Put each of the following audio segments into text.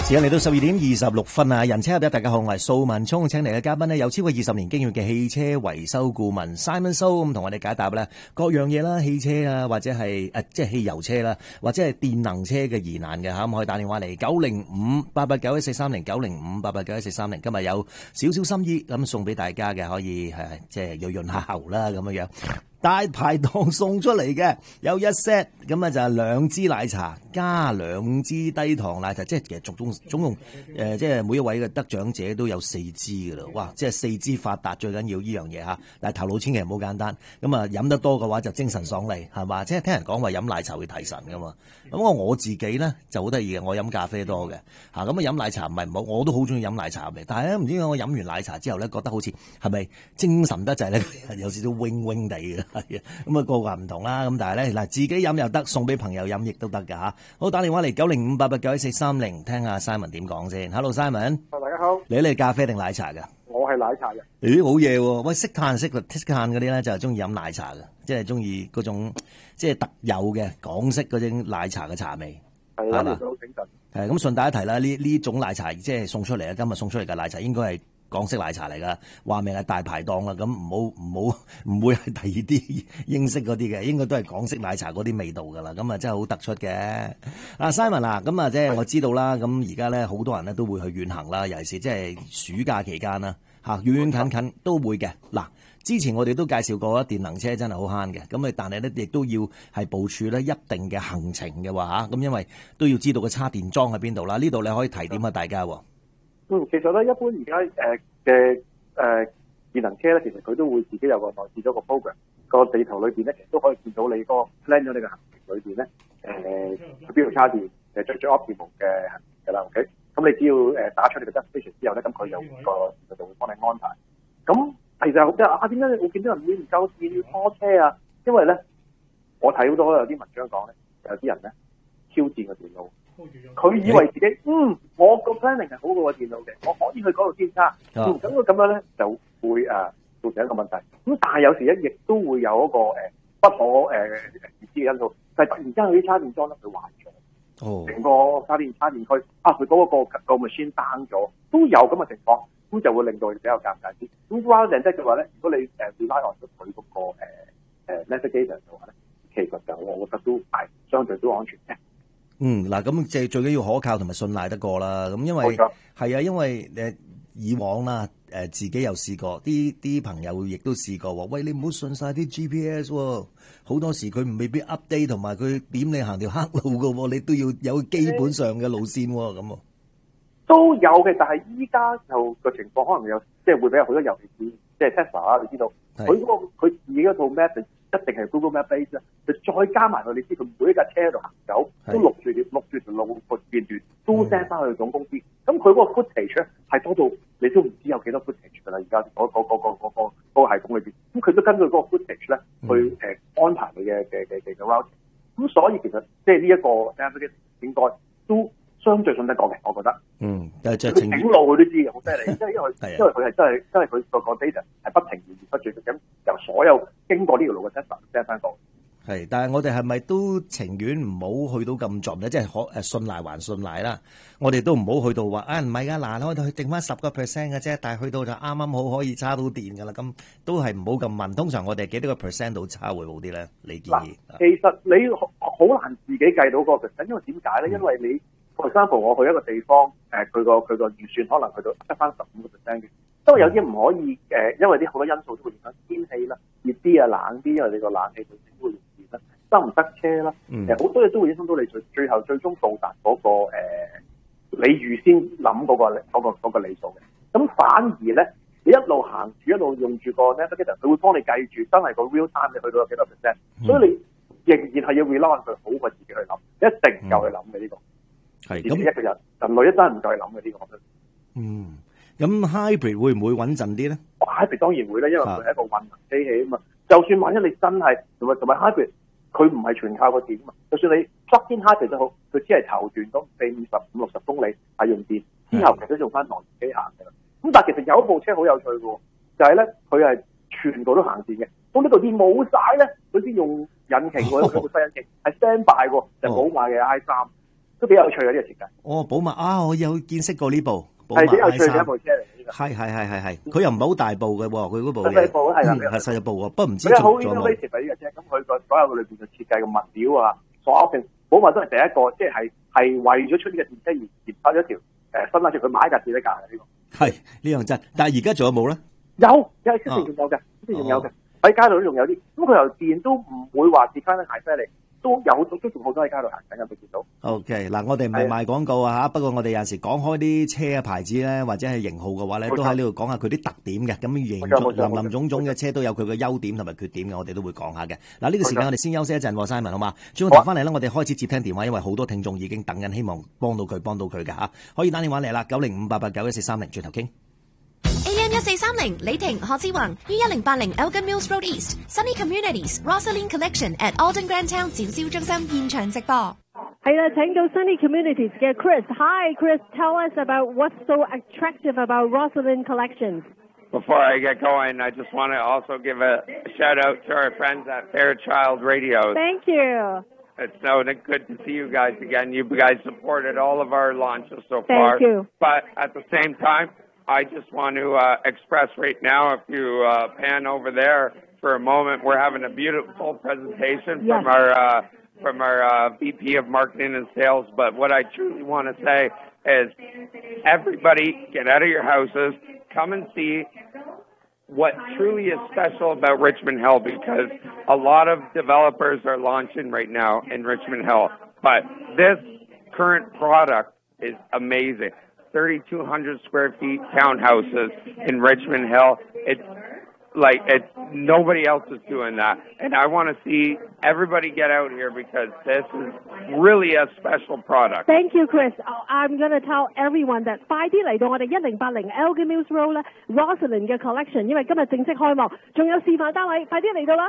時間嚟到12:26啊！人車合一，大家好，我係蘇文聰，請嚟嘅嘉賓呢，有超過20年經驗嘅汽車維修顧問 Simon So 咁同我哋解答咧各樣嘢啦，汽車啊或者係即係汽油車啦，或者係電能車嘅疑難嘅嚇，咁可以打電話嚟905-889-1430 905-889-1430，今日有少少心意咁送俾大家嘅，可以即係潤下喉啦咁樣。大排檔送出嚟嘅有一 set 咁啊，就係2支奶茶加2支低糖奶茶，即係其實總共即係每一位嘅得獎者都有4支噶啦，哇！即係4支發達最緊要呢樣嘢嚇，但係頭腦千祈唔好簡單，咁啊飲得多嘅話就精神爽利係嘛？即係聽人講話飲奶茶會提神噶嘛，咁我自己咧就好得意嘅，我飲咖啡多嘅嚇，咁啊飲奶茶唔係唔好，我都好中意飲奶茶嘅，但係咧唔知點解我飲完奶茶之後咧覺得好似係咪精神得滯咧，有少少 wing 地嘅。係啊，咁啊個個唔同啦，咁但係咧嗱，自己飲又得，送俾朋友飲亦都得㗎嚇。好，打電話嚟905-889-1430，聽下 Simon 點講先。Hello Simon， 大家好。 你係咖啡定奶茶㗎？ 我係奶茶嘅。 咦，好嘢喎！喂，識嘆嗰啲咧就係中意飲奶茶嘅，即係中意嗰種即係特有嘅港式嗰種奶茶嘅茶味。 係啦，呢個好精神。 咁順帶一提啦，呢種奶茶即係送出嚟啊！今日送出嚟嘅奶茶應該係港式奶茶嚟噶，話明係大排檔啦，咁唔會係第二啲英式嗰啲嘅，應該都係港式奶茶嗰啲味道噶啦，咁啊真係好突出嘅。Simon 啊，咁啊即係我知道啦，咁而家咧好多人咧都會去遠行啦，尤其是即係暑假期間啦，遠近都會嘅。嗱，之前我哋都介紹過啦，電能車真係好慳嘅，咁但係咧亦都要係部署咧一定嘅行程嘅話咁因為都要知道個叉電樁喺邊度啦。呢度你可以提點下大家喎。 其實咧，一般而家嘅電能車咧，其實佢都會自己有個內置咗個 program， 個地圖裏邊咧，其實都可以見到你個 plan 咗你嘅行程裏邊咧，去邊度叉電，最 optimal 嘅行程㗎啦。OK， 咁你只要打出你嘅 destination 之後咧，咁佢就會幫你安排。咁其實即係點解我見到人會唔夠電要拖車啊？因為咧，我睇好多有啲文章講咧，有啲人咧挑戰個電腦。佢以為自己我個 planning 係好過個電腦嘅，我可以去嗰度先叉。咁佢咁樣咧就會造成一個問題。咁但係有時咧亦都會有一個不可預知嘅因素，就係突然間佢啲叉電樁咧佢壞咗，成個叉電區佢嗰個 machine down 咗，都有咁嘅情況，咁就會令到佢比較尷尬啲。咁 rather than 即係話咧，如果你rely on 咗佢嗰個navigation 嘅話咧，其實就我覺得都係相對都安全嘅。 嗱，咁即係最緊要可靠同埋信賴得過啦。咁因為係啊，因為以往啦，自己有試過，啲朋友亦都試過喎。喂，你唔好信晒啲 GPS 喎，好多時佢未必 update， 同埋佢點你行條黑路㗎喎，你都要有基本上嘅路線喎，咁都有嘅。但係依家就個情況可能有，即係會比較好多，尤其是即係 Tesla 啦，你知道佢自己嗰套 map 一定係 Google Map base 啦，就再加埋佢，你知佢每一架車喺度行走，都錄住條路個片段，都 send 翻去總公司。咁佢嗰個 footage 咧係多到你都唔知有幾多 footage 㗎啦。而家嗰個系統裏邊，咁佢都根據嗰個 footage 咧去安排你嘅 routing。咁所以其實即係呢一個 navigation 應該都相對信得過嘅，我覺得。 但係佢整路佢都知嘅，好犀利。因為佢係真係佢個 data 係不停源源不絕咁由所有經過呢條路嘅 test send 翻過。 係，但係我哋係咪都情願唔好去到咁盡咧？即係信賴還信賴啦。我哋都唔好去到話唔係㗎，嗱開到去剩翻10% 嘅啫，但係去到就啱啱好可以叉到電㗎啦。咁都係唔好咁問。通常我哋幾多個 percent 到叉會好啲咧？你建議？ 其實你好難自己計到嗰個 percent，因為點解咧？因為你for example我去一個地方，佢個預算可能去到得翻15% 嘅。因為有啲唔可以因為啲好多因素都會影響天氣啦，熱啲啊冷啲，因為你個冷氣會用電啦，塞唔塞車啦，好多嘢都會影響到你最後最終到達嗰個你預先諗嗰個理數嘅。咁反而咧，你一路行住一路用住個 navigation， 佢會幫你計住真係個 real time 你去到有幾多 percent，所以你仍然係要 rely on 佢好過自己去諗，一定唔夠去諗嘅呢個。係咁一個人類一真係唔夠去諗嘅呢個，我覺得。 咁 hybrid 會唔會穩陣啲咧 ？hybrid 當然會啦，因為佢係一個混合機器啊嘛。就算萬一你真係同埋 hybrid， 佢唔係全靠個電啊嘛。就算你 plug-in hybrid 都好，佢只係頭段咁45-60公里係用電，之後其實都用翻內燃機行嘅啦。咁但係其實有一部車好有趣嘅，就係咧佢係全部都行電嘅。咁呢度電冇晒咧，佢先用引擎喎，有部細引擎係 standby 喎，就寶馬嘅 i3。 都幾有趣嘅呢個設計。 哦，寶馬啊，我有見識過呢部寶係幾有馬趣嘅 i3， 一部車嚟呢個。 係，佢又唔係好大部嘅喎，佢嗰部嘢細部係啦， 係細部喎，不過唔知佢係好仲有冇。 innovative 嘅呢個車，咁佢個所有裏邊嘅設計嘅物料啊，所有嘅寶馬都係第一個，即係為咗出呢個電車而研發咗一條新拉住佢買一架電車架嘅呢個。 係呢樣真，但係而家仲有冇咧？ 有之前仲有嘅，之前仲有嘅，喺街度都仲有啲。咁佢又電都唔會話跌翻得太犀利，都有都仲好多喺街度行緊嘅，你見到。 OK，嗱，我哋唔係賣廣告啊嚇，不過我哋有陣時講開啲車嘅牌子咧，或者係型號嘅話咧， 冇錯都喺呢度講下佢啲特點嘅。咁冇錯林林總總嘅車都有佢嘅優點同埋缺點嘅，我哋都會講下嘅。嗱，呢個時間我哋先休息一陣喎，Simon 好嘛？轉個頭翻嚟咧，我哋開始接聽電話，因為好多聽眾已經等緊，希望幫到佢嘅嚇，可以打電話嚟啦，90588911430，轉頭傾。 AM 1430李婷何志宏於1080 Elgin Mills Road East Sunny Communities Rosalind Collection at Alden Grand Town 展銷中心現場直播。 係啦，請到 Sunny Communities 嘅 Chris。Hi Chris，tell us about what's so attractive about Rosalind Collections. Before I get going, I just want to also give a shout out to our friends at Fairchild Radio. Thank you. It's so good to see you guys again. You guys supported all of our launches so far. Thank you. But at the same time, I just want to express right now, if you pan over there for a moment, we're having a beautiful presentation Yes. from our VP of Marketing and Sales. But what I truly want to say is, everybody get out of your houses, come and see what truly is special about Richmond Hill, because a lot of developers are launching right now in Richmond Hill. But this current product is amazing. 3,200 square feet townhouses in Richmond Hill. It's nobody else is doing that. And I want to see everybody get out here because this is really a special product. Thank you, Chris. I'm going to tell everyone that 快啲嚟到我哋1080 Elgin Mills Road 咧 Rosalind 嘅 collection， 因為今日正式開幕，仲有示範單位，快啲嚟到啦！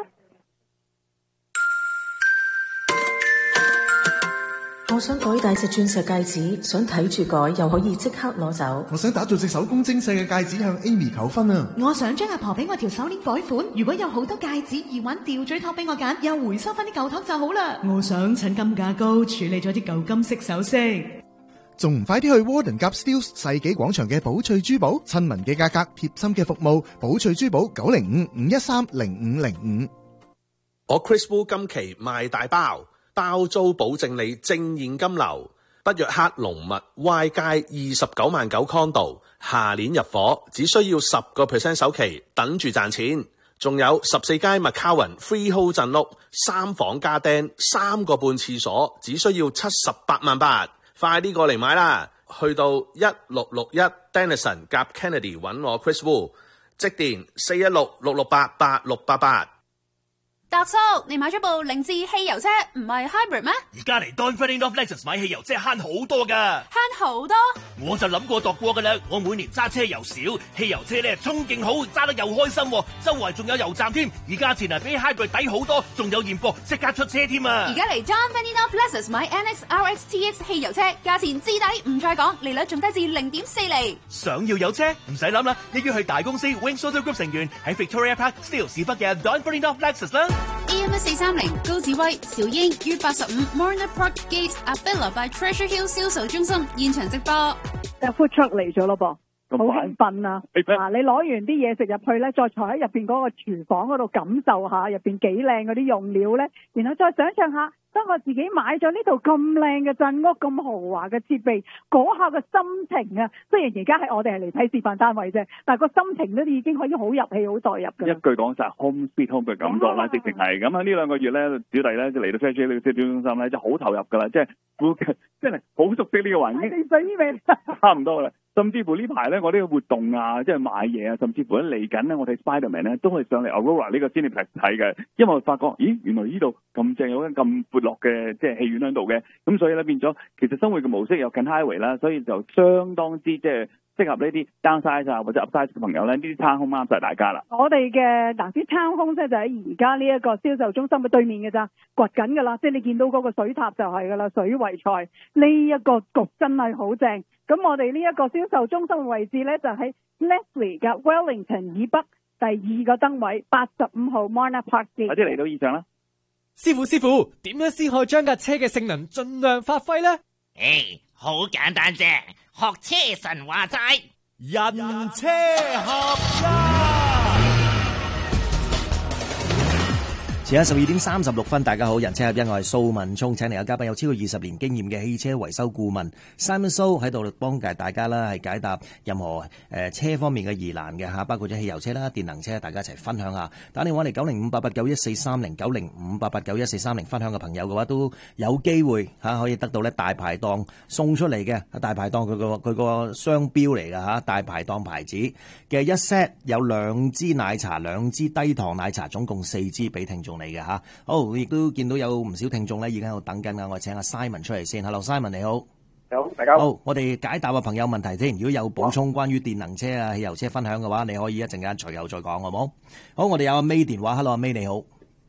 我想改大隻鑽石戒指，想睇住改又可以即刻攞走。 我想打造隻手工精細嘅戒指向 Amy 求婚啊！ 我想將阿婆俾我條手鏈改款，如果有好多戒指耳環吊墜托俾我揀，又回收翻啲舊托就好啦。 我想趁金價高處理咗啲舊金色首飾。 仲唔快啲去 Warden Gap Steeles 世紀廣場嘅寶翠珠寶，親民嘅價格，貼心嘅服務，寶翠珠寶905-513-0505。 我 Chris Wu 今期賣大包。包租保證你正現金流，北約克龍密 Y 街29萬9 condo， 下年入伙，只需要10% 首期，等住賺錢。仲有14街麥卡雲 freehold 鎮屋，3房加釘，3個半廁所，只需要78萬8，快啲過嚟買啦！去到1661 Denison 夾 Kennedy 揾我 Chris Wu， 即電416-668-8688。 達叔，你買咗部凌志汽油車，唔係 hybrid 咩？ 而家嚟 Donford of Lexus 買汽油車慳好多噶， 慳好多？ 我就諗過度過噶啦。我每年揸車又少，汽油車咧衝勁好，揸得又開心，周圍仲有油站添，而價錢比 hybrid 抵好多，仲有現貨即刻出車添啊！ 而家嚟 Donford of Lexus 買 NX、RX、TX 汽油車，價錢至抵唔再講，利率仲低至0.4厘。 想要有車唔使諗啦，一於去大公司 Wings Auto Group 成員喺 Victoria Park Steeles 市北嘅 Donford of Lexus 啦。 AM 430高志威、邵英於85 Marina Park Gate Abella by Treasure Hill 銷售中心現場直播。 隻 food truck 嚟咗咯噃，好興奮啊！你攞完啲嘢食入去咧，再坐喺入邊嗰個廚房嗰度感受下入邊幾靚嗰啲用料咧，然後再想象下，當我自己買咗呢度咁靚嘅鎮屋、咁豪華嘅設備，嗰下嘅心情啊！雖然而家係我哋係嚟睇示範單位啫，但係個心情都已經可以好入戲、好代入㗎。 一句講晒 home sweet home 嘅感覺啦，直情係咁喺呢2個月咧，小弟咧就嚟到 Treasure 呢個銷售中心咧，就好投入㗎啦，即係真係好熟悉呢個環境。你水味差唔多啦。甚至乎呢排咧，我呢個活動啊，即係買嘢啊，甚至乎嚟緊咧，我睇 Spiderman 咧，都係上嚟 Aurora 呢個 Cineplex 睇嘅，因為我發覺，咦，原來呢度咁正，有間咁闊落嘅即係戲院喺度嘅，咁所以咧變咗，其實生活嘅模式又近 highway 啦，所以就相當之即係適合呢啲 downsize 啊或者 upsize 嘅朋友咧，呢啲town home啱晒大家啦。 我哋嘅啲town home 咧就喺而家呢一個銷售中心嘅對面嘅咋，掘緊㗎啦，即係你見到嗰個水塔就係㗎啦，水圍菜呢一個局真係好正。咁我哋呢一個銷售中心嘅位置咧就喺 Leslie 嘅 Wellington 以北第2個燈位85號 Marina Park Gate。 快啲嚟到以上啦！ 師傅，點樣先可以將架車嘅性能盡量發揮呢？ 好簡單啫，學車神話齋， 人車合一。 遲下12點36分，大家好，人車合一，我係蘇文聰，請嚟嘅嘉賓有超過20年經驗嘅汽車維修顧問 Simon So 喺度幫大家啦，係解答任何車方面嘅疑難嘅嚇，包括咗汽油車啦、電能車，大家一齊分享下。打電話嚟9058891430 9058891430分享嘅朋友嘅話，都有機會嚇可以得到咧大排檔送出嚟嘅大排檔佢個商標嚟㗎嚇，大排檔牌子嘅一 set 有2支奶茶、2支低糖奶茶，總共4支俾聽眾嚟嘅嚇。好，亦都見到有唔少聽眾咧已經喺度等緊啊！我請阿 Simon 出嚟先。Hello Simon， 你好。 好，大家好。 好，我哋解答個朋友問題先。如果有補充關於電能車啊、汽油車分享嘅話，你可以一陣間隨後再講，好冇？好，我哋有阿 May 電話。Hello， 阿 May 你好。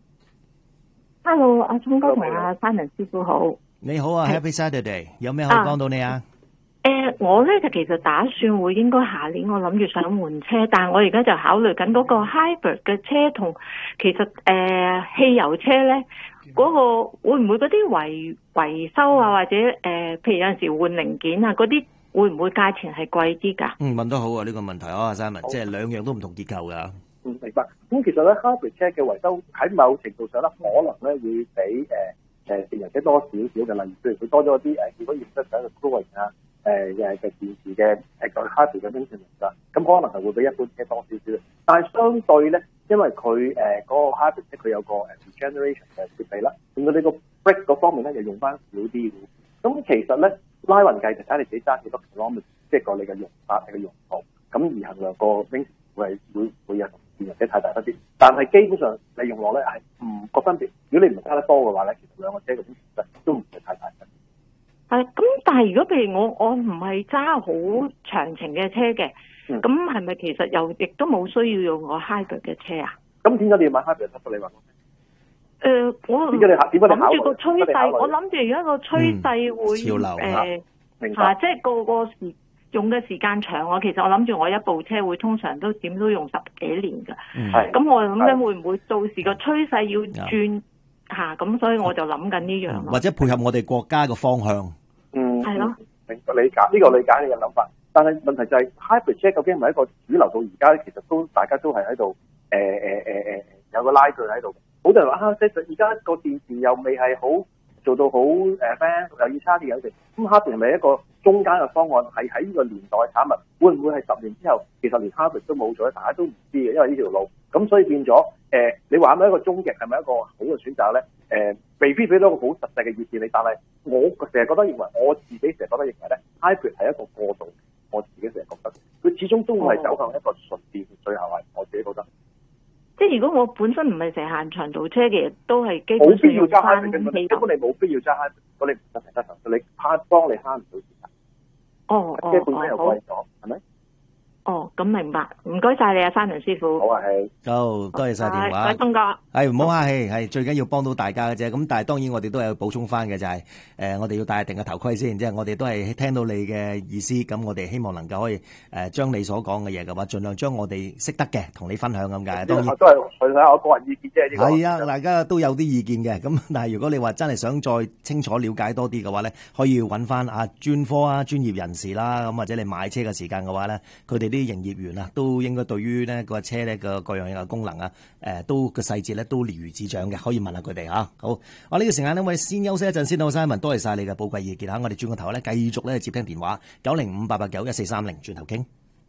Hello， 阿聰哥同阿 Simon 師傅好。 你好啊 ，Happy Saturday， 有咩可以幫到你啊？ 我咧就其實打算會應該下年我諗住想換車，但係我而家就考慮緊嗰個 hybrid 嘅車同其實汽油車咧嗰個會唔會嗰啲維修啊或者譬如有陣時換零件啊嗰啲會唔會價錢係貴啲㗎？ 問得好啊呢個問題啊 Simon， 即係兩樣都唔同結構㗎。 明白。咁其實咧 hybrid 車嘅維修喺某程度上咧可能咧會比電油車多少少嘅，例如譬如佢多咗啲如果驗得上嘅 cooling 啊。嘅電池嘅hybrid 嘅 maintenance 啦，咁可能係會比一般車多少少，但係相對咧，因為佢嗰個 hybrid 車佢有個regeneration 嘅設備啦，令到你個 brake 嗰方面咧又用翻少啲嘅。咁其實咧拉勻計就睇你自己揸幾多 kilometer， 即係個你嘅用法、你嘅用途，咁而衡量個 maintenance 會有同電油車太大分別。但係基本上你用落咧係唔個分別。如果你唔係揸得多嘅話咧，其實兩個車嘅 maintenance 都唔係太大分別。 咁但係如果譬如我唔係揸好長程嘅車嘅，咁係咪其實又亦都冇需要用個 hybrid 嘅車啊？咁點解你要買 hybrid 車？你話我諗住個趨勢，我諗住而家個趨勢會潮流即係個用嘅時間長。其實我諗住我一部車會通常都點都用10幾年㗎。咁我諗緊會唔會到時個趨勢要轉？咁所以我就諗緊呢樣咯， 或者配合我哋國家嘅方向。 係咯， 明白理解呢個理解你嘅諗法，但係問題就係 hybrid 車究竟係咪一個主流到而家？其實都大家都係喺度有個拉鋸喺度。好多人話即係而家個電池又未係好做到好咩，又要差啲有剩。咁 hybrid 係咪一個中間嘅方案？係喺呢個年代產物，會唔會係10年之後其實連 hybrid 都冇咗？大家都唔知嘅，因為呢條路。咁所以變咗你話係咪一個終極係咪一個好嘅選擇咧？未必俾到一個好實際嘅意見你，但係我成日覺得認為，我自己成日覺得認為咧 ，hybrid 係一個過渡。我自己成日覺得，佢始終都會係走向一個純電，最後係我自己覺得。 即係如果我本身唔係成行長途車嘅，都係基本上用翻汽油。根本你冇必要揸 hybrid，如果你唔得成得你幫你慳唔到時間。即係本身又貴咗，係咪？ 咁明白，唔該晒你啊，Simon師傅。 好啊，係。 好，多謝晒電話。 東哥。 係唔好客氣，係最緊要幫到大家嘅啫。咁但係當然我哋都有補充翻嘅就係我哋要戴定個頭盔先，即係我哋都係聽到你嘅意思，咁我哋希望能夠可以將你所講嘅嘢嘅話，盡量將我哋識得嘅同你分享咁解。當然都係純粹我個人意見啫。呢個係啊，大家都有啲意見嘅。咁但係如果你話真係想再清楚了解多啲嘅話咧，可以揾翻專科啊、專業人士啦，咁或者你買車嘅時間嘅話咧，佢哋啲營業員啊，都應該對於呢個車咧個各樣嘢嘅功能啊，都個細節咧都了如指掌嘅，可以問下佢哋嚇。好，我呢個時間咧，我哋先休息一陣先好 Simon， 多謝晒你嘅寶貴意見嚇。我哋轉個頭咧，繼續咧接聽電話9058891430，轉頭傾。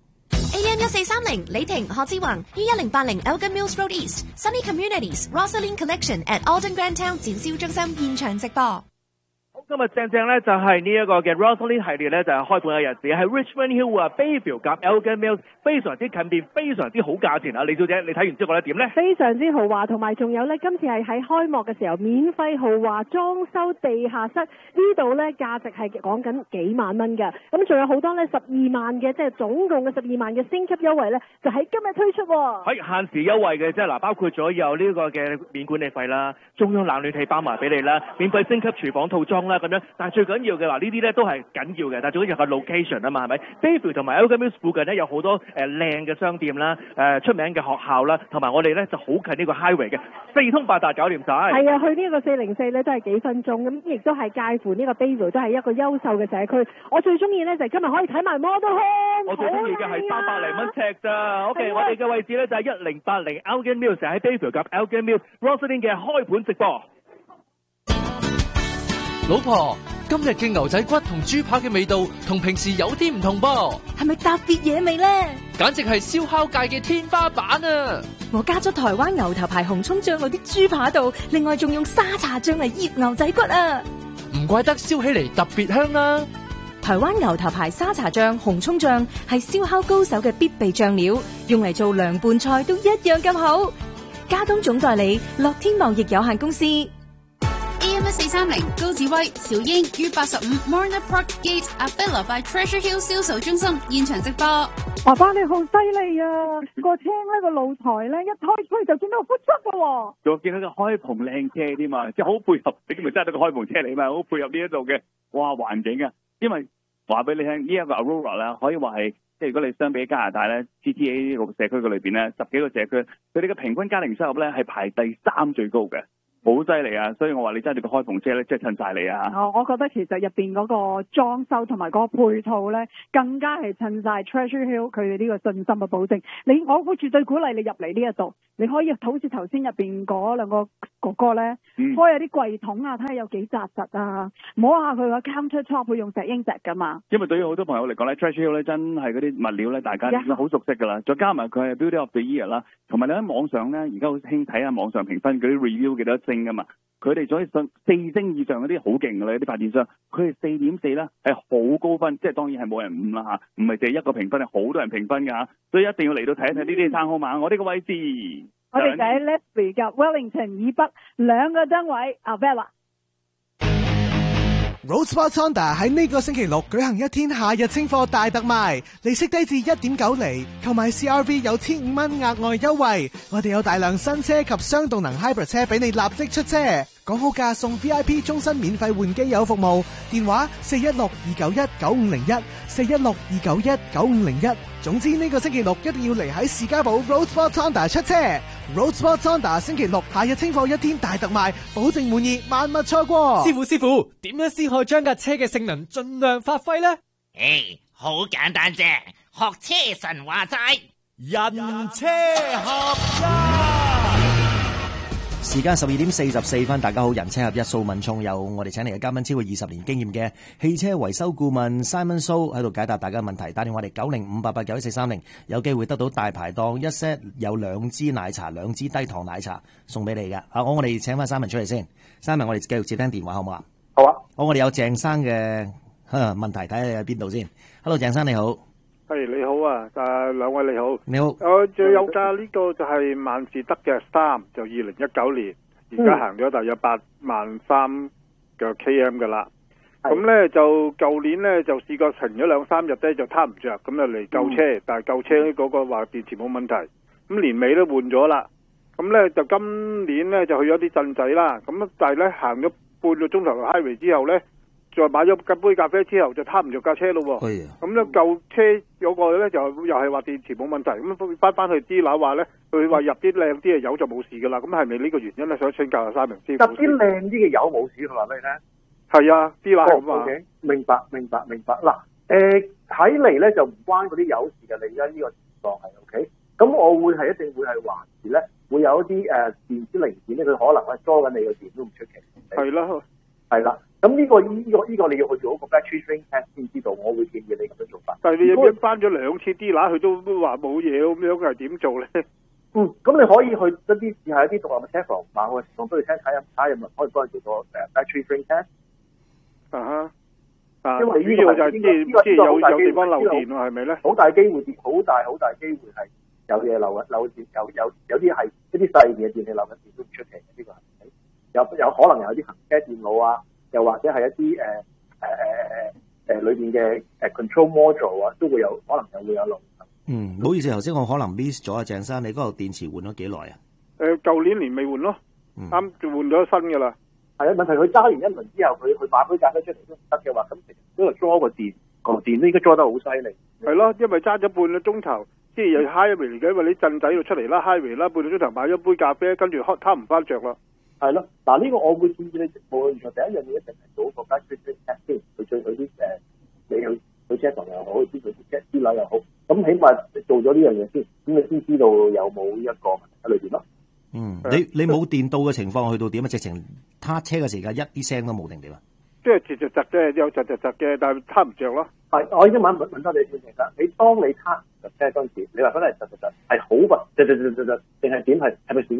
AM 1430李婷何志宏於1080 Elgin Mills Road East Sunny Communities Rosalind Collection at Alden Grand Town 展銷中心現場直播。 今日正咧就係呢一個嘅 Rosalind 系列咧就係開盤嘅日子，喺 Richmond Hill 啊 Bayview 夾 Elgin Mills 非常之近便，非常之好價錢啊！李小姐，你睇完之後覺得點咧？ 非常之豪華，同埋仲有咧，今次係喺開幕嘅時候免費豪華裝修地下室，呢度咧價值係講緊幾萬蚊嘅，咁仲有好多咧12萬嘅，即係總共嘅12萬嘅升級優惠咧，就喺今日推出。 係限時優惠嘅，即係嗱，包括咗有呢個嘅免管理費啦，中央冷暖氣包埋俾你啦，免費升級廚房套裝啦。 啦咁樣。但係最緊要嘅話，呢啲咧都係緊要嘅，但係最緊要係 location 啊嘛，係咪 ？Bayview 同埋 Elgin Mills 附近咧有好多靚嘅商店啦，出名嘅學校啦，同埋我哋咧就好近呢個 highway 嘅，四通八達搞掂晒。 係啊，去呢個404咧都係幾分鐘，咁亦都係介乎呢個 Bayview 都係一個優秀嘅社區。我最中意咧就係今日可以睇埋 Model Home， 我最中意嘅係300零蚊尺咋。OK， 我哋嘅位置咧就係1080 Elgin Mills， 喺 Bayview 及 Elgin Mills Roslyn 嘅開盤直播。 老婆，今日嘅牛仔骨同豬扒嘅味道同平時有啲唔同噃， 係咪特別嘢味呢？ 簡直係燒烤界嘅天花板啊！ 我加咗台灣牛頭牌紅蔥醬落啲豬扒度，另外仲用沙茶醬嚟醃牛仔骨啊！ 唔怪得燒起嚟特別香啦！ 台灣牛頭牌沙茶醬、紅蔥醬係燒烤高手嘅必備醬料，用嚟做涼拌菜都一樣咁好。加東總代理樂天貿易有限公司。 AM1430 高志威、小英於85 Marina Park Gate Abella by Treasure Hill 銷售中心現場直播。 爸爸你好犀利啊！個車呢個露台咧一開出去就見到復出噶喎。 仲見到個開篷靚車添嘛，即係好配合，你咪真係得個開篷車嚟嘛，好配合呢一度嘅哇環境啊！因為話俾你聽，呢一個 Aurora 咧可以話係。即係如果你相比加拿大咧 GTA 呢個社區嘅裏邊咧，10幾個社區，佢哋嘅平均家庭收入咧係排第3最高嘅，好犀利啊！所以我話你揸住個開篷車咧，即係襯晒你啊！ 我覺得其實入邊嗰個裝修同埋嗰個配套咧，更加係襯晒 Treasure Hill 佢哋呢個信心嘅保證。我會絕對鼓勵你入嚟呢一度，你可以好似頭先入邊嗰兩個哥哥咧，開下啲櫃桶啊，睇下有幾紮實啊，摸下佢個 counter top 會用石英石噶嘛。 因為對於好多朋友嚟講咧 Treasure Hill 咧真係嗰啲物料咧，大家已經好熟悉㗎啦。再加埋佢係 Builder of the Year 啦，同埋你喺網上咧，而家好興睇下網上評分嗰啲 review 幾多星㗎嘛。佢哋所以信4星以上嗰啲好勁㗎啦，有啲發展商佢哋4.4啦係好高分，即係當然係冇人5啦嚇，唔係淨係一個評分，係好多人評分㗎嚇，所以一定要嚟到睇一睇呢啲生蠔碼。我呢個位置， 我哋就喺 Leslie 及 Wellington 以北2個燈位 Avella。Roadsport Honda 喺呢個星期六舉行一天夏日清貨大特賣，利息低至 1.9 厘，購買 CRV 有1,500蚊額外優惠。我哋有大量新車及雙動能 Hybrid 車俾你立即出車，講好價送 VIP 終身免費換機油服務，電話416-291-9501 416-291-9501。總之呢個星期六一定要嚟喺士嘉堡 Roadsport Honda 出車。Roadsport Honda 星期六夏日清貨一天大特賣，保證滿意，萬勿錯過。 師傅，點樣先可以將架車嘅性能盡量發揮呢？ 好簡單啫，學車神話齋， 人車合一。 時間12點44分，大家好，人車合一數問聰有我哋請嚟嘅嘉賓超過20年經驗嘅汽車維修顧問 Simon So 喺度解答大家嘅問題，打電話嚟90588911430，有機會得到大排檔一 set 有2支奶茶2支低糖奶茶送俾你嘅。我哋請翻 Simon 出嚟先。Simon， 我哋繼續接聽電話好唔好啊？ 好啊。 我哋有鄭生嘅問題，睇下你喺邊度先。Hello， 鄭生你好。 係你好啊，兩位你好。 你好。 我最有架呢個就係萬事得嘅3，就2019年，而家行咗大約83000嘅 km 噶啦。咁咧就舊年咧就試過停咗2-3日咧就撻唔着，咁就嚟救車，但係救車嗰個話電池冇問題。咁年尾都換咗啦。咁咧就今年咧就去咗啲鎮仔啦。咁但係咧行咗半個鐘頭 highway 之後咧，再買咗杯咖啡之後就撻唔着架車咯喎，咁咧舊車嗰個咧就又係話電池冇問題，咁翻去啲樓話咧，佢話入啲靚啲嘅油就冇事噶啦，咁係咪呢個原因咧？想請教下Simon師傅。 入啲靚啲嘅油冇事，佢話俾你聽。 係啊，啲樓咁話。 明白。嗱，睇嚟咧就唔關嗰啲油事嘅，你而家呢個情況係 OK。咁我會係一定會係懷疑咧，會有一啲電子零件咧，佢可能係裝緊你個電都唔出奇。係啦。咁呢個你要去做一個 battery drain test 先知道，我會建議你咁樣做法。 但係你入邊翻咗2次啲乸，佢都話冇嘢咁樣，係點做咧？ 咁你可以去一啲試下一啲獨立嘅車房買我嘅情況俾佢聽，睇下有冇可以幫你做個battery drain test。因為主要就係即係有地方漏電喎，係咪咧？ 好大機會跌，好大機會係有嘢漏電，有啲係一啲細嘅電器漏緊電都唔出奇嘅，呢個係有可能有啲行車電腦啊。又或者係一啲裏邊嘅control module 啊，都會有可能會有漏。 唔好意思，頭先我可能 miss 咗啊，鄭生，你嗰個電池換咗幾耐啊？ 舊年年尾換咯，啱就換咗新噶啦。 係啊，問題佢揸完一輪之後，佢買杯咖啡出嚟都唔得嘅話，咁其實呢個 draw 個電都應該 draw 得好犀利。 係咯，因為揸咗半個鐘頭，即係又 highway 嚟嘅，因為你鎮仔度出嚟啦 highway 啦，半個鐘頭買咗杯咖啡，跟住攤唔翻着啦。係咯，嗱呢個我會建議你無論第一樣嘢一定係做個 battery test 先，佢追佢啲你去車房又好，知佢啲樓又好，咁起碼做咗呢樣嘢先，咁你先知道有冇一個問題喺裏邊咯。 你冇電到嘅情況去到點啊？直情撻車嘅時間一啲聲都冇定點啊？ 即係窒窒啫，有窒嘅，但係撻唔着咯。 係，我已經問多你先，其實你當你撻車嗰陣時，你話真係窒係好㗎，窒，定係點係咪算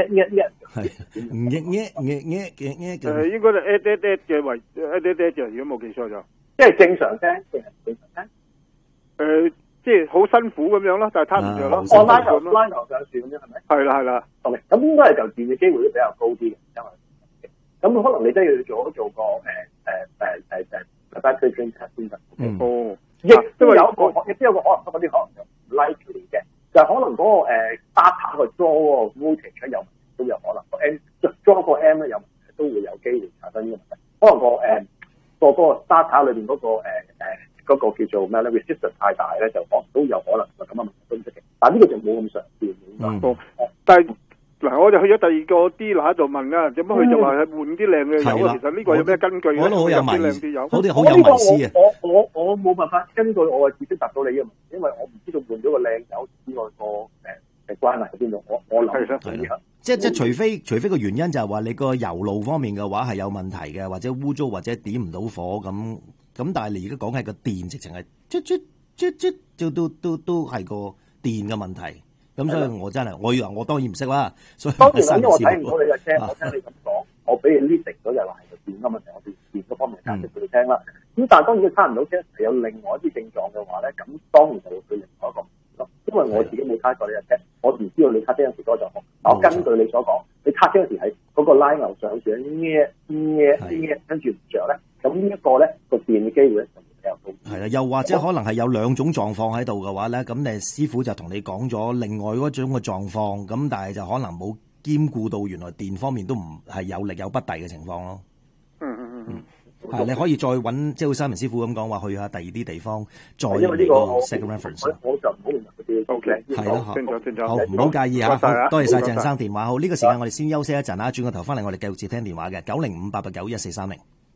應該係嘅為嘅，如果冇記錯就即係正常聲定係正常聲？即係好辛苦咁樣咯，但係撻唔着咯。我拉頭上樹咁樣係咪？係啦。OK，咁應該係就電嘅機會都比較高啲嘅，因為咁可能你真係要做個battery drain test 先得。哦，亦都有一個可能，嗰啲可能就 likely 嘅，就係可能嗰個starter 個 draw 個 voltage 有問題都有可能，個 M draw 個 M 咧有問題都會有機會產生呢個問題。可能嗰個 starter 裏邊嗰個叫做咩咧 resistance 太大咧，就可能都有可能咁嘅問題都唔出奇。但係呢個就冇咁常見。但係嗱，我就去咗第二個 dealer 度問啦，點解佢就話係換啲靚嘅油啊？其實呢個有咩根據咧？ 我都好有迷思， 好有迷思啊！ 我冇辦法根據我嘅知識答到你嘅問題，因為我唔知道換咗個靚油之外個關係喺邊度。我諗係即係除非個原因就係話你個油路方面嘅話係有問題嘅，或者污糟或者點唔到火咁，但係你而家講係個電直情係都係個電嘅問題。咁所以我真係我當然唔識啦。所以當然因為我睇唔到你嘅車，我聽你咁講，我俾你 list 咗就係話係個電嘅問題，我電嗰方面解釋俾你聽啦。咁但係當然佢差唔到車係有另外一啲症狀嘅話咧，咁當然就會對另外一個咯。因為我自己冇揸過你嘅車，我唔知道你揸車嗰時嗰個狀況。我根據你所講，你揸車嗰時係嗰個拉牛上住跟住唔着咧，咁呢一個咧個電嘅機會咧。 係啦，又或者可能係有兩種狀況喺度嘅話咧，咁你師傅就同你講咗另外嗰種嘅狀況，咁但係就可能冇兼顧到原來電方面都唔係有力有不逮嘅情況咯。係你可以再揾，即係好似Simon師傅咁講話，去下第二啲地方再用呢個 second reference。 我就唔好用嗰啲 OK。 係咯， 清楚。 好，唔好介意嚇，多謝晒鄭生電話。好，呢個時間我哋先休息一陣啦，轉個頭翻嚟我哋繼續接聽電話嘅905-889-1430。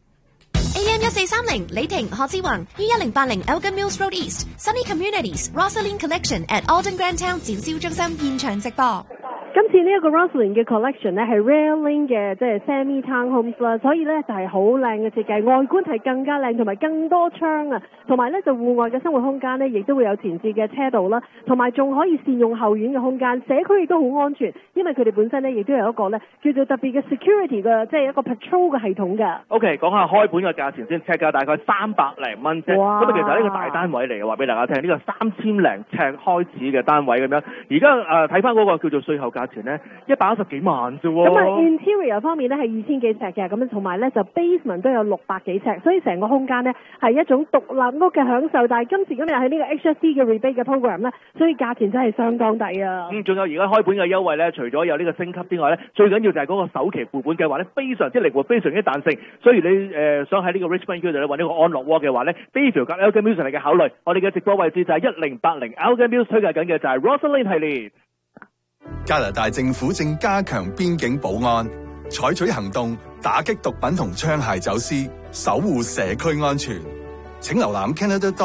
AM 1430李婷何志宏於1080 Elgin Mills Road East Sunny Communities Rosalind Collection at Alden Grand Town 展銷中心現場直播。 今次呢一個 Rosalind 嘅 collection 咧係 Railing 嘅，即係 semi townhomes 啦，所以咧就係好靚嘅設計，外觀係更加靚，同埋更多窗啊，同埋咧就戶外嘅生活空間咧，亦都會有前置嘅車道啦，同埋仲可以善用後院嘅空間，社區亦都好安全，因為佢哋本身咧亦都有一個咧叫做特別嘅 security 嘅，即係一個 patrol 嘅系統㗎。 OK， 講下開盤嘅價錢先，尺價大概300零蚊啫，咁啊其實呢個大單位嚟嘅，話俾大家聽，呢個3000零尺開始嘅單位咁樣，而家睇翻嗰個叫做稅後價錢咧110幾萬啫喎。咁啊 interior 方面咧係2000幾尺嘅，咁同埋咧就 basement 都有600幾尺，所以成個空間咧係一種獨立屋嘅享受。但係今時今日喺呢個 HSD 嘅 rebate 嘅 program 咧，所以價錢真係相當抵啊。 仲有而家開盤嘅優惠咧，除咗有呢個升級之外咧，最緊要就係嗰個首期付款計劃咧，非常之靈活，非常之彈性。所以你想喺呢個 Richmond 區度咧揾呢個安樂窩嘅話咧 ，Bayview 隔 Elgin Mills 嚟嘅考慮。我哋嘅直播位置就係1080 Elgin Mills 推介緊嘅就係 Rosalind 系列。 加拿大政府正加強邊境保安，採取行動打擊毒品同槍械走私，守護社區安全。請瀏覽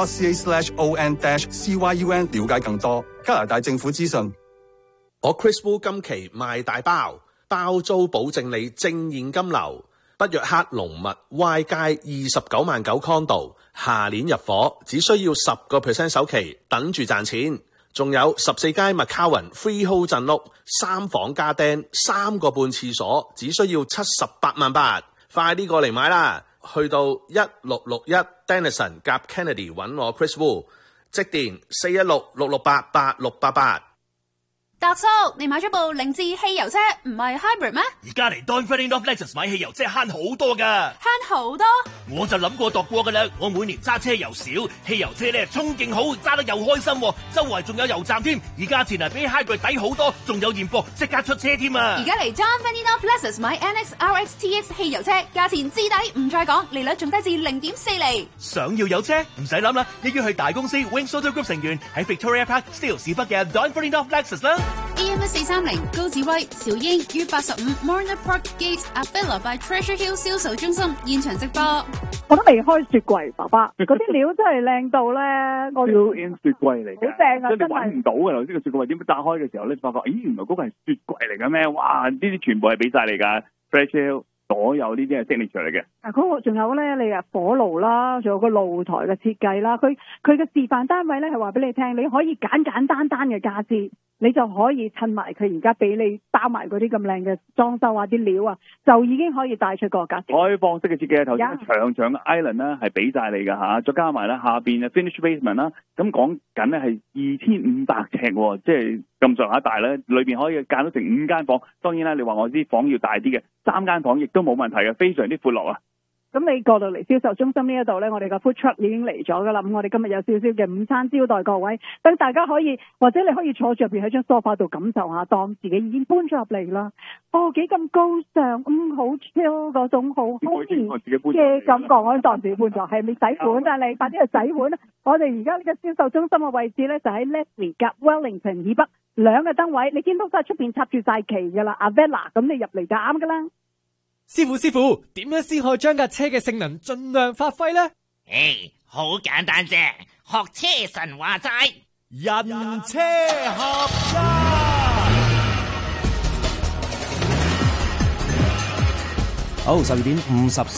canada.ca/on-cyun 了解更多加拿大政府資訊。 我 Chris Wu 今期賣大包，包租保證你正現金流。北約克龍密 Y 街29萬9 condo， 下年入伙，只需要10% 首期，等住賺錢。仲有14街McCowan Freehold 鎮屋，3房加釘，3個半廁所，只需要78萬8，快啲過嚟買啦！去到1661 Denison 夾 Kennedy 揾我 Chris Wu， 即電416-668-8688。 達叔，你買咗部凌志汽油車，唔係 hybrid 咩？ 而家嚟 Don Ferdinand of Lexus 買汽油車慳好多噶， 慳好多。 我就諗過度過噶啦，我每年揸車又少，汽油車咧衝勁好，揸得又開心，周圍仲有油站添，而價錢係比 hybrid 抵好多，仲有現貨，即刻出車添啊！ 而家嚟 Don Ferdinand of Lexus 買 NX、RX、TX 汽油車，價錢至抵，唔再講，利率仲低至0.4厘。 想要有車唔使諗啦，一於去大公司 Wings Auto Group 成員喺 Victoria Park Steeles 市北嘅 Don Ferdinand of Lexus 啦。 EMS 430高志威、小英於85 Marina Park Gate Abella by Treasure Hill 銷售中心現場直播。 我都未開雪櫃，爸爸嗰啲料真係靚到咧，我 built-in 雪櫃嚟嘅， 好正啊！ 即係你揾唔到嘅頭先個雪櫃點樣打開嘅時候咧，發覺咦原來嗰個係雪櫃嚟嘅咩？哇！呢啲全部係俾晒你㗎 Treasure Hill 所有呢啲係 signature 嚟嘅。 嗰個仲有咧，你啊火爐啦，仲有個露台嘅設計啦，佢嘅示範單位咧係話俾你聽，你可以簡單嘅傢俬，你就可以襯埋佢而家俾你包埋嗰啲咁靚嘅裝修啊啲料啊，就已經可以帶出個價值。 開放式嘅設計，頭先長嘅 island 咧係俾晒你㗎嚇，再加埋咧下邊嘅 finish basement 啦，咁講緊咧係2500尺喎，即係咁上下大咧，裏邊可以間到成5間房。當然啦，你話我啲房要大啲嘅，3間房亦都冇問題嘅，非常之闊落啊！ 咁你過到嚟銷售中心呢一度呢，我哋個 food truck 已經嚟咗噶啦。咁我哋今日有少少嘅午餐招待各位，等大家可以或者你可以坐住入邊喺張梳化度感受下，當自己已經搬咗入嚟啦。哦，幾咁高尚，好 chill 嗰種好 homey 嘅感覺，我當自己搬咗，係咪洗碗啊？你快啲去洗碗啦！我哋而家呢個銷售中心嘅位置呢，就喺 Leslie 夾 Wellington 以北2個燈位，你見到晒出邊插住晒旗噶啦 Avella， 咁你入嚟就啱噶啦。 師傅，點樣先可以將架車嘅性能盡量發揮呢？ 好簡單啫，學車神話齋， 人車合一。 好，12點50。